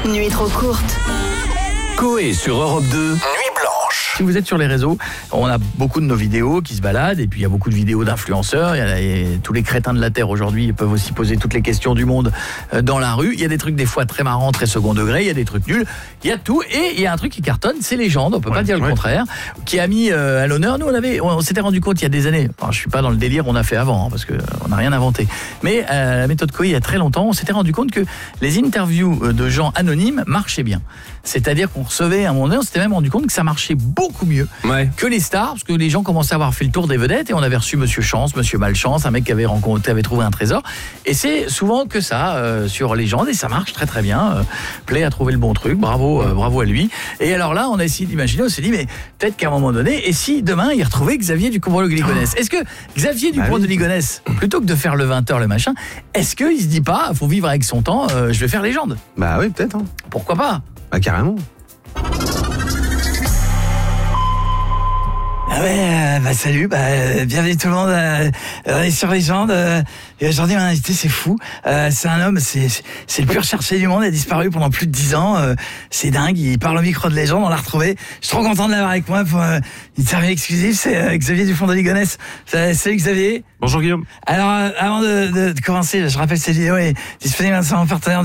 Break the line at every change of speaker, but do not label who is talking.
Nuit trop courte.
Coé sur Europe 2, Nuit blanche.
Si vous êtes sur les réseaux, on a beaucoup de nos vidéos qui se baladent et puis il y a beaucoup de vidéos d'influenceurs. Tous les crétins de la Terre aujourd'hui peuvent aussi poser toutes les questions du monde dans la rue. Il y a des trucs des fois très marrants, très second degré, il y a des trucs nuls, il y a tout. Et il y a un truc qui cartonne, c'est Légende, on peut pas dire le contraire, qui a mis à l'honneur. Nous on s'était rendu compte il y a des années, enfin, je suis pas dans le délire, on a fait avant, parce qu'on n'a rien inventé. Mais la méthode Coé, il y a très longtemps, on s'était rendu compte que les interviews de gens anonymes marchaient bien. C'est-à-dire qu'on recevait à un moment donné, on s'était même rendu compte que ça marchait beaucoup mieux que les stars, parce que les gens commençaient à avoir fait le tour des vedettes et on avait reçu Monsieur Chance, Monsieur Malchance, un mec qui avait trouvé un trésor. Et c'est souvent que ça sur Légende et ça marche très très bien. Play a trouvé le bon truc, bravo à lui. Et alors là, on a essayé d'imaginer, on s'est dit mais peut-être qu'à un moment donné, et si demain il retrouvait Xavier Dupont de Ligonnès, est-ce que Xavier Dupont de Ligonnès, plutôt que de faire le 20h le machin, est-ce qu'il se dit pas, faut vivre avec son temps, je vais faire Légende?
Bah oui, peut-être. Hein.
Pourquoi pas?
Bah carrément.
Salut, bienvenue tout le monde, on est sur Légende, et aujourd'hui mon invité c'est fou, c'est un homme, c'est le plus recherché du monde, il a disparu pendant plus de 10 ans, c'est dingue, il parle au micro de Légende, on l'a retrouvé, je suis trop content de l'avoir avec moi pour une interview exclusive, c'est Xavier Dupont de Ligonnès. Salut Xavier.
Bonjour Guillaume.
Alors avant de commencer, je rappelle cette vidéo est disponible sur mon partenaire